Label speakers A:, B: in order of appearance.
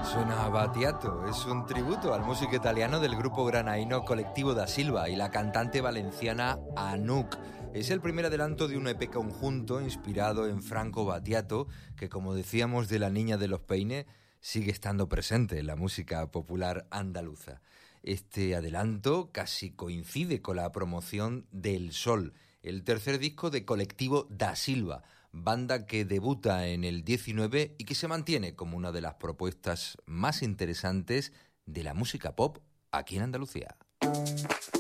A: Suena Battiato, es un tributo al músico italiano del grupo granaíno Colectivo da Silva y la cantante valenciana Anouk. Es el primer adelanto de un EP conjunto inspirado en Franco Battiato, que, como decíamos de la Niña de los Peines, sigue estando presente en la música popular andaluza. Este adelanto casi coincide con la promoción del Sol, el tercer disco de Colectivo da Silva, banda que debuta en el 19 y que se mantiene como una de las propuestas más interesantes de la música pop aquí en Andalucía.